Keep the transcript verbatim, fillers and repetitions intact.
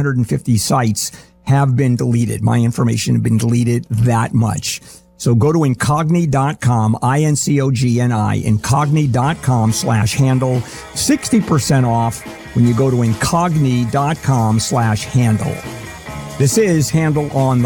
hundred fifty sites have been deleted. My information has been deleted that much. So go to incogni dot com, I N C O G N I, incogni dot com slash handle, sixty percent off when you go to incogni dot com slash handle. This is Handle on